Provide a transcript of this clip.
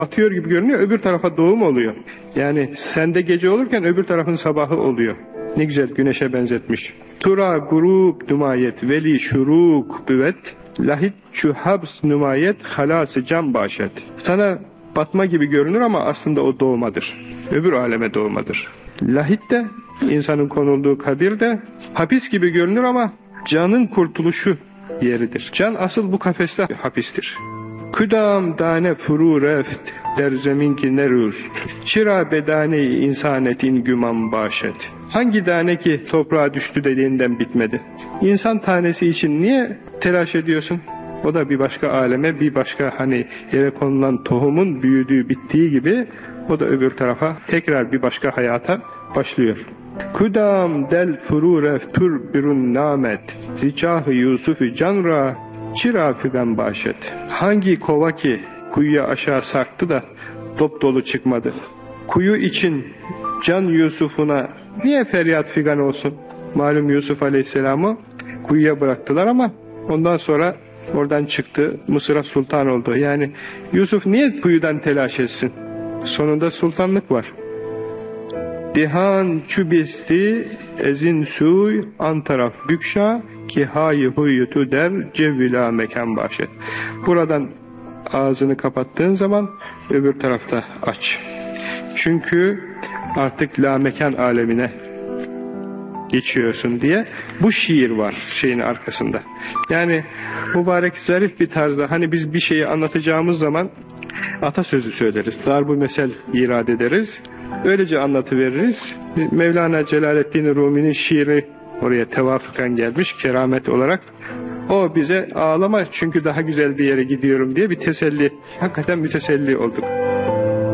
batıyor gibi görünüyor, öbür tarafa doğum oluyor. Yani sende gece olurken öbür tarafın sabahı oluyor. Ne güzel güneşe benzetmiş. Tura grup numayet veli şuruk büvet lahit çuhabs numayet halası can başet. Sana batma gibi görünür ama aslında o doğmadır. Öbür aleme doğmadır. Lahit de insanın konulduğu kabir de hapis gibi görünür ama canın kurtuluşu yeridir. Can asıl bu kafeste hapistir. Kudam dane furu reft der zemin ki nerust. Çıra bedane-i insanetin güman başet. Hangi tane ki toprağa düştü dediğinden bitmedi. İnsan tanesi için niye telaş ediyorsun? O da bir başka aleme, bir başka hani yere konulan tohumun büyüdüğü, bittiği gibi o da öbür tarafa tekrar bir başka hayata başlıyor. Kudam del furu reftur birun namet zicah-ı Yusuf-u canra çıra figan başet. Hangi kova ki kuyuya aşağı sarktı da dop dolu çıkmadı? Kuyu için can Yusuf'una niye feryat figan olsun? Malum Yusuf Aleyhisselam'ı kuyuya bıraktılar ama ondan sonra oradan çıktı, Mısır'a sultan oldu. Yani Yusuf niye kuyudan telaş etsin? Sonunda sultanlık var. Dihan çübisti ezin suy an taraf bükşa ki hayi huyutu der cevvila mekan başet. Buradan ağzını kapattığın zaman öbür tarafta aç. Çünkü artık la mekan alemine geçiyorsun diye bu şiir var şeyin arkasında. Yani mübarek zarif bir tarzda hani biz bir şeyi anlatacağımız zaman atasözü söyleriz. Darbu mesel irad ederiz. Öylece anlatıveririz. Mevlana Celaleddin Rumi'nin şiiri oraya tevafuken gelmiş keramet olarak. O bize ağlama çünkü daha güzel bir yere gidiyorum diye bir teselli. Hakikaten müteselli olduk.